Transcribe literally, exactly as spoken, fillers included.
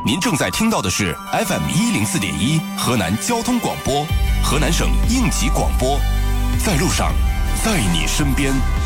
您正在听到的是 F M 一零四点一河南交通广播，河南省应急广播，在路上，在你身边。